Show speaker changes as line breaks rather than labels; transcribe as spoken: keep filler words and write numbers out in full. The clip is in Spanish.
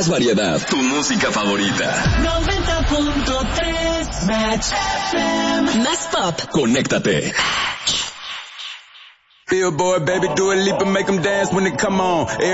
Más variedad. Tu música favorita.
noventa punto tres Match F M.
Más pop.
Conéctate.
Billboard, baby, do a leap and make them dance when they come on.